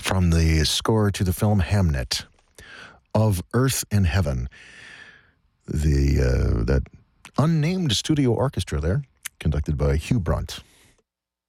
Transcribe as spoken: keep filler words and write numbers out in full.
from the score to the film Hamnet, Of Earth and Heaven. The uh, that unnamed studio orchestra there, conducted by Hugh Brunt.